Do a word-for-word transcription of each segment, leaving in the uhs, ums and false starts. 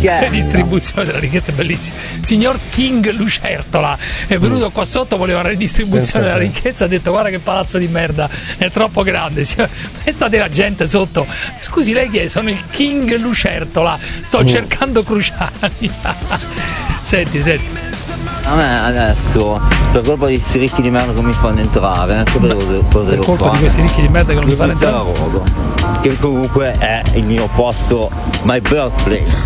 La distribuzione della ricchezza è bellissima. Signor King Lucertola è venuto qua sotto, voleva la redistribuzione della ricchezza, ha detto guarda che palazzo di merda, è troppo grande. Pensate la gente sotto, scusi lei chi è? Sono il King Lucertola, sto mm. cercando Cruciani. Senti, senti. A me adesso, per colpa di questi ricchi di merda che mi fanno entrare, che potevo, potevo per colpa fare? di questi ricchi di merda che non mi fanno entrare? Rogo, che comunque è il mio posto, my birthplace.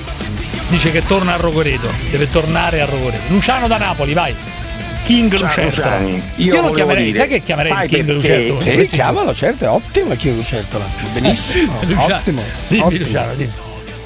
Dice che torna a Rogoreto, deve tornare a Rogoreto. Luciano da Napoli, vai. King Lucertola. Io, Io lo chiamerei, dire, sai che chiamerei il King Lucertola? Sì, chiamalo, certo, è ottimo il King Lucertola. Benissimo, Luciano, ottimo. Dimmi ottimo. Luciano, dimmi.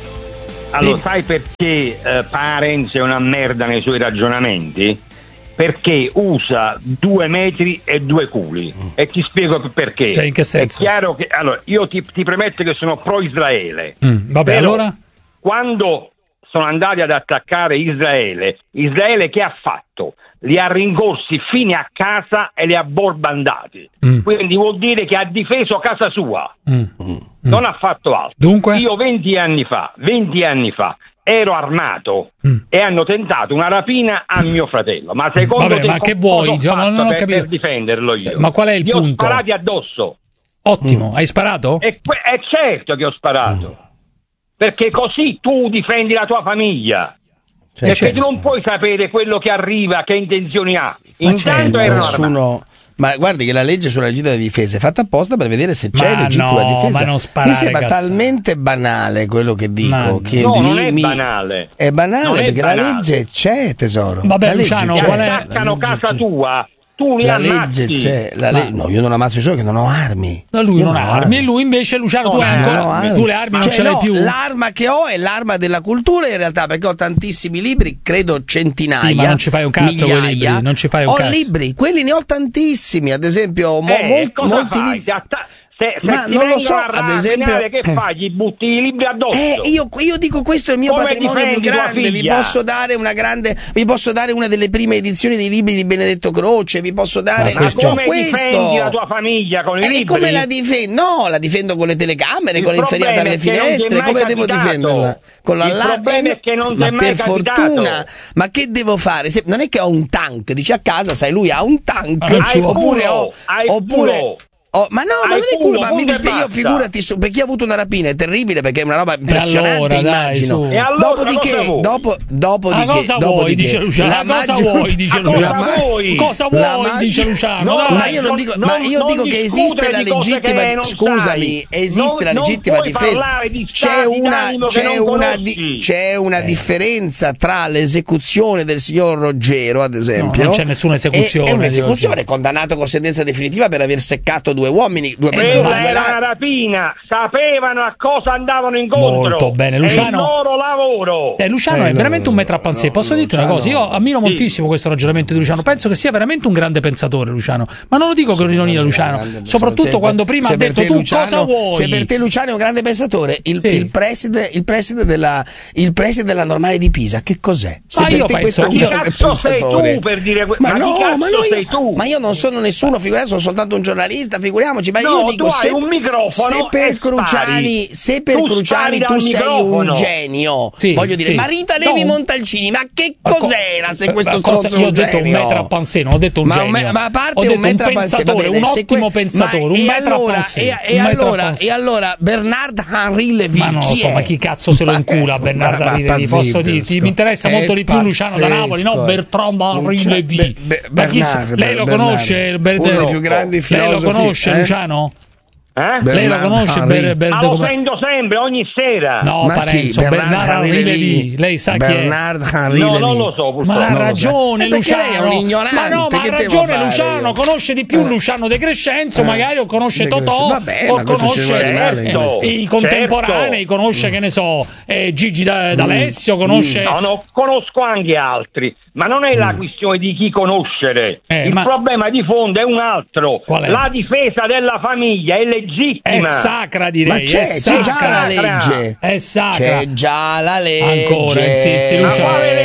Allora, sai perché eh, Parenz è una merda nei suoi ragionamenti? Perché usa due metri e due culi. Mm. E ti spiego perché. Cioè, in che senso? È chiaro che, allora, io ti, ti premetto che sono pro Israele. Mm, vabbè, Però, allora? Quando sono andati ad attaccare Israele, Israele che ha fatto? Li ha rincorsi fino a casa e li ha bombardati. Mm. Quindi vuol dire che ha difeso casa sua. Mm. Mm. Non ha fatto altro. Dunque? Io venti anni fa, venti anni fa ero armato mm. e hanno tentato una rapina a mio fratello. Ma secondo Vabbè, te ma che vuoi? Cioè, non, non ho per, capito. per difenderlo io? Ma qual è il io punto? Ho sparati addosso. Ottimo, mm. hai sparato? E que- è certo che ho sparato. Mm. Perché così tu difendi la tua famiglia. Cioè, perché certo. tu non puoi sapere quello che arriva, che intenzioni ha. Ma Intanto erano nessuno... Ma guardi che la legge sulla legittima difesa è fatta apposta per vedere se c'è ma legittima no, difesa. Ma non sparare, mi sembra cazzo. talmente banale quello che dico. Ma che no, mi, non è mi... banale. È banale non perché è banale. la legge c'è, tesoro. Vabbè, la Luciano, legge qual c'è. è? Attaccano casa c'è. tua. Tu li la ammazzi. legge c'è, la Ma... le... no, io non ammazzo solo che non ho armi. No, lui io non ha armi e lui invece, Luciano, no, tu hai ancora armi. tu le armi non cioè, ce l'hai no, più. L'arma che ho è l'arma della cultura in realtà, perché ho tantissimi libri, credo centinaia. Sì, ma non ci fai un cazzo con i libri, non ci fai un ho cazzo. libri, quelli ne ho tantissimi, ad esempio, mo, Eh, mol, cosa molti fai? libri. Se, se Ma ti non lo so, a ad esempio, che fai? Gli butti i libri addosso? Eh, io, io dico questo è il mio Come patrimonio più grande. Vi posso dare una grande, vi posso dare una delle prime edizioni dei libri di Benedetto Croce. Vi posso dare ma questo. come questo. difendi la tua famiglia con i eh, libri? Come la difendo? No, la difendo con le telecamere, il con le inferriate alle finestre. Come devo difenderla? Con la il problema è che non ma ti è mai per capitato. fortuna, ma che devo fare? Se, non è che ho un tank, dici a casa, sai, lui ha un tank, Hai oppure culo, ho, hai oppure. culo. Oh, ma no, Hai ma non è culo, culo, ma mi punto e dispiace, io basta. figurati su, per chi ha avuto una rapina è terribile perché è una roba impressionante, allora, immagino. dai, e allora, dopodiché, dopo, dopodiché, cosa dopodiché, vuoi, dice Luciano, la cosa maggior... vuoi, dice Luciano. Luciano. Cosa vuoi? Cosa La vuoi, maggior... dice Luciano. No, ma io non dico, non, ma io non dico che esiste la legittima che scusami, esiste non, la legittima non puoi difesa. Di c'è una c'è una, di, c'è una eh. differenza tra l'esecuzione del signor Ruggero, ad esempio. No, non c'è nessuna esecuzione. È un'esecuzione, condannato con sentenza definitiva per aver seccato due uomini, due persone. Quella era una rapina, sapevano a cosa andavano incontro. Molto bene, Luciano. È il loro lavoro. Eh, Luciano eh, è no, veramente un no, metro a panzè. no, Posso no, dirti una cosa? Io ammiro sì. moltissimo questo ragionamento di Luciano. Penso che sia veramente un grande pensatore, Luciano. Ma non lo dico con ironia, Luciano. Soprattutto quando prima ha detto tu Luciano, cosa vuoi. Se per te Luciano è un grande pensatore, il, sì. il preside, il preside della il preside della Normale di Pisa, che cos'è? Se Ma per io te penso, questo è un io, grande cazzo sei pensatore. tu per dire que- ma, ma no, chi cazzo ma, no, sei io, tu? ma io non sono nessuno, figurati, sono soltanto un giornalista, figuriamoci. Ma no, io dico tu se, hai un microfono se per e Cruciani, spari. se per tu Cruciani tu sei microfono. un genio, sì, voglio dire, sì. ma Rita Levi no. Montalcini, ma che Ma co- cos'era se ma questo cosa, stronzo io ho un detto un genio? metro a panzè, non ho detto un ma, genio. ma, ma a parte ho un detto metro un a panzè, pensatore, bene, un se ottimo que- pensatore, ma un e metro allora, a panzè. e, e, un metro a allora, panzè. e allora Bernard Henri Lévy, ma non lo chi so, è? ma chi cazzo se lo incula Bernardo Ma- ma Henri Lévy? Posso pazzesco. dirti, mi interessa È molto di più Luciano da Napoli, no? pazzesco. Bertrand Henri Lucia- Lévy. Be- Be- Ma chi so- Bernard, lei lo Bernard. conosce? Ber- Uno dei più grandi lei lo filosofi, conosce, eh? Luciano? Eh? Bernard Lei lo conosce? Henry. Ber- Ber- Ma lo come- sento sempre, ogni sera. No, Ma chi? Parenzo, Bernard Henri Lévy. Lei sa chi è? Bernard Henri No, Lévy. non lo so, purtroppo. Ma ha Non lo so. ragione Eh, perché Luciano. lei è un ignorante, ma no, ma che ha devo ragione fare Luciano, io? conosce di più Eh. Luciano De Crescenzo, Eh. magari o conosce De Totò, Crescenzo. Vabbè, o ma questo conosce ci vuole male, certo. questo. i contemporanei, Certo. conosce che ne so, eh, Gigi da- D'Alessio, conosce No, no, conosco anche altri, ma non è la questione di chi conoscere. Eh, il ma- problema di fondo è un altro. Qual è? La difesa della famiglia è legittima. è sacra, direi. Ma c'è, è c'è sacra. già la legge. È sacra. C'è già la legge. Ancora insisti, Ma Luciano. quale legge?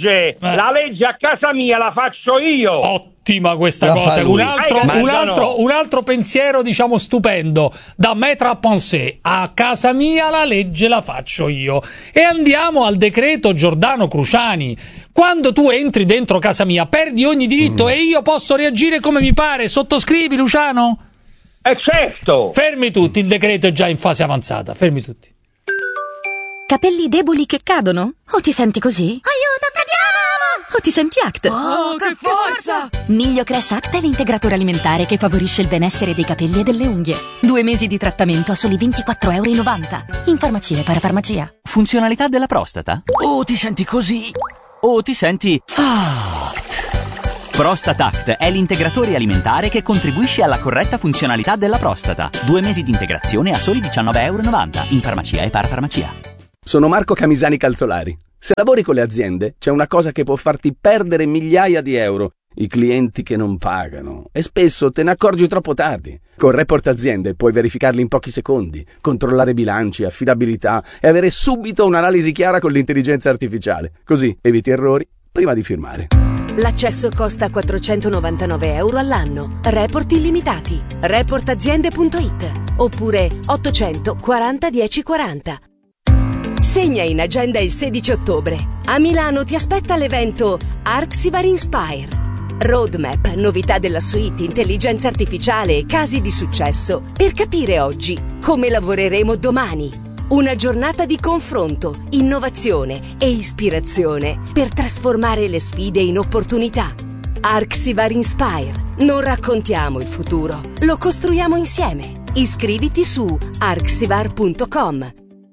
legge, eh. la legge a casa mia la faccio io. Ottima questa La cosa. Un altro, Hai un, capito, altro, no? un altro pensiero, diciamo, stupendo. Da mettere a pensare, a casa mia la legge la faccio io. E andiamo al decreto Giordano Cruciani. Quando tu entri dentro casa mia, perdi ogni diritto mm. e io posso reagire come mi pare. Sottoscrivi, Luciano? Eh certo. Fermi tutti, il decreto è già in fase avanzata. Fermi tutti. Capelli deboli che cadono? O ti senti così? Aiuto, cadiamo! O ti senti Act? Oh, che forza! Migliocress Act è l'integratore alimentare che favorisce il benessere dei capelli e delle unghie. Due mesi di trattamento a soli ventiquattro euro e novanta. In farmacia e parafarmacia. Funzionalità della prostata? O ti senti così? O ti senti Act? ProstataCt è l'integratore alimentare che contribuisce alla corretta funzionalità della prostata. Due mesi di integrazione a soli diciannove euro e novanta. In farmacia e parafarmacia. Sono Marco Camisani Calzolari. Se lavori con le aziende, c'è una cosa che può farti perdere migliaia di euro: i clienti che non pagano. E spesso te ne accorgi troppo tardi. Con Report Aziende puoi verificarli in pochi secondi, controllare bilanci, affidabilità e avere subito un'analisi chiara con l'intelligenza artificiale. Così eviti errori prima di firmare. L'accesso costa quattrocentonovantanove euro all'anno. Report illimitati. report aziende punto it oppure ottocento quaranta dieci quaranta. Segna in agenda il sedici ottobre. A Milano ti aspetta l'evento Arxivar Inspire. Roadmap, novità della suite, intelligenza artificiale e casi di successo per capire oggi come lavoreremo domani. Una giornata di confronto, innovazione e ispirazione per trasformare le sfide in opportunità. Arxivar Inspire. Non raccontiamo il futuro, lo costruiamo insieme. Iscriviti su arxivar punto com.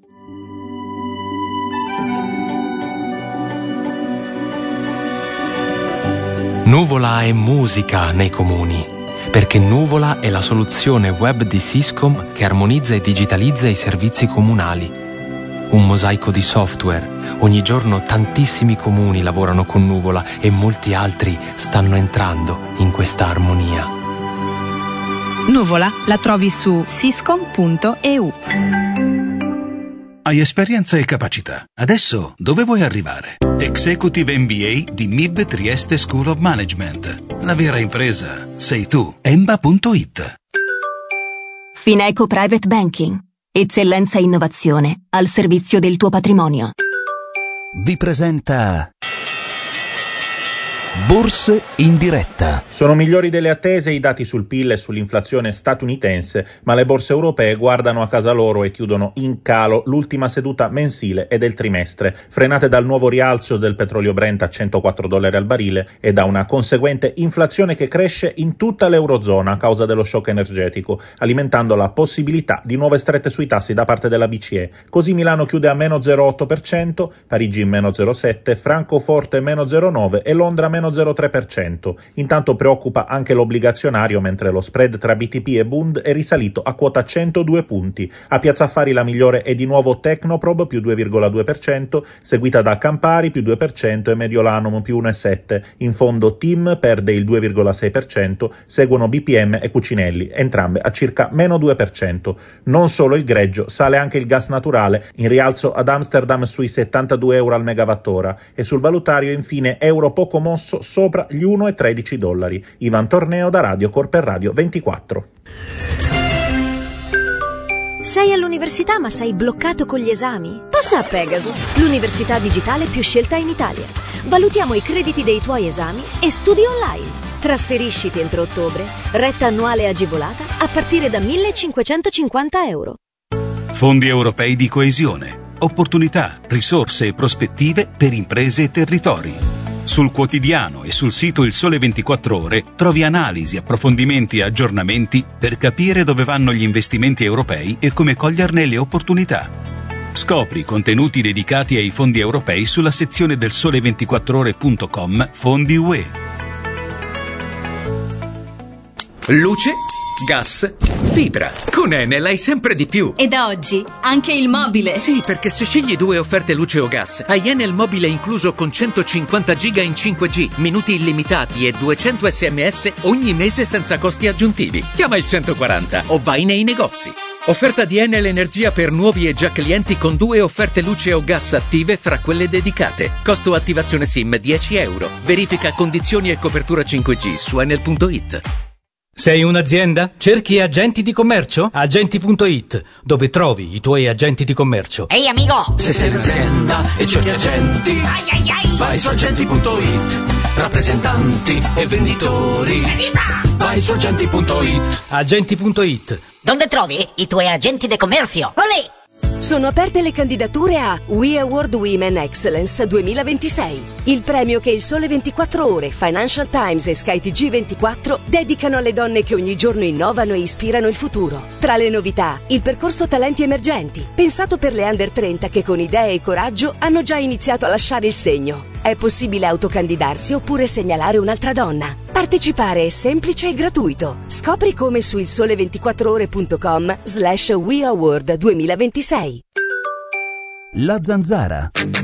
Nuvola è musica nei comuni, perché Nuvola è la soluzione web di Syscom che armonizza e digitalizza i servizi comunali. Un mosaico di software. Ogni giorno tantissimi comuni lavorano con Nuvola e molti altri stanno entrando in questa armonia. Nuvola la trovi su syscom punto e u. Hai esperienza e capacità. Adesso dove vuoi arrivare? Executive M B A di M I B Trieste School of Management. La vera impresa sei tu. Emba punto it. Fineco Private Banking. Eccellenza e innovazione al servizio del tuo patrimonio. Vi presenta Borse in diretta. Sono migliori delle attese i dati sul P I L e sull'inflazione statunitense, ma le borse europee guardano a casa loro e chiudono in calo l'ultima seduta mensile e del trimestre, frenate dal nuovo rialzo del petrolio Brent a centoquattro dollari al barile e da una conseguente inflazione che cresce in tutta l'eurozona a causa dello shock energetico, alimentando la possibilità di nuove strette sui tassi da parte della B C E. Così Milano chiude a meno zero virgola otto per cento, Parigi in meno zero virgola sette per cento, Francoforte meno zero virgola nove per cento e Londra meno zero virgola tre per cento. Intanto preoccupa anche l'obbligazionario, mentre lo spread tra B T P e Bund è risalito a quota centodue punti. A Piazza Affari la migliore è di nuovo Tecnoprob più due virgola due per cento, seguita da Campari più due per cento e Mediolanum più uno virgola sette per cento. In fondo Tim perde il due virgola sei per cento, seguono B P M e Cucinelli, entrambe a circa meno due per cento. Non solo il greggio, sale anche il gas naturale, in rialzo ad Amsterdam sui settantadue euro al megawattora e sul valutario infine euro poco mosso sopra gli uno virgola tredici dollari. Ivan Torneo da Radio Corper Radio ventiquattro. Sei all'università ma sei bloccato con gli esami? Passa a Pegaso, l'università digitale più scelta in Italia. Valutiamo i crediti dei tuoi esami e studi online. Trasferisciti entro ottobre, retta annuale agevolata a partire da millecinquecentocinquanta euro. Fondi europei di coesione. Opportunità, risorse e prospettive per imprese e territori. Sul quotidiano e sul sito Il Sole ventiquattro Ore trovi analisi, approfondimenti e aggiornamenti per capire dove vanno gli investimenti europei e come coglierne le opportunità. Scopri contenuti dedicati ai fondi europei sulla sezione del sole ventiquattro ore punto com Fondi U E. Luce, gas, fibra. Con Enel hai sempre di più. E da oggi anche il mobile. Sì, perché se scegli due offerte luce o gas, hai Enel mobile incluso con centocinquanta giga in cinque G, minuti illimitati e duecento sms ogni mese senza costi aggiuntivi. Chiama il centoquaranta o vai nei negozi. Offerta di Enel Energia per nuovi e già clienti con due offerte luce o gas attive fra quelle dedicate. Costo attivazione SIM dieci euro. Verifica condizioni e copertura cinque G su enel punto it. Sei un'azienda? Cerchi agenti di commercio? Agenti punto it, dove trovi i tuoi agenti di commercio. Ehi amico! Se sei un'azienda e cerchi agenti, ai ai ai, vai su agenti punto it. Rappresentanti e venditori, Evita! vai su agenti punto it. Agenti punto it. Dove trovi i tuoi agenti di commercio? Olè! Sono aperte le candidature a We Award Women Excellence duemilaventisei, il premio che il Sole ventiquattro Ore, Financial Times e Sky T G ventiquattro dedicano alle donne che ogni giorno innovano e ispirano il futuro. Tra le novità, il percorso Talenti Emergenti, pensato per le under trenta che con idee e coraggio hanno già iniziato a lasciare il segno. È possibile autocandidarsi oppure segnalare un'altra donna. Partecipare è semplice e gratuito. Scopri come su il sole ventiquattro ore punto com slash We Award duemilaventisei. La Zanzara.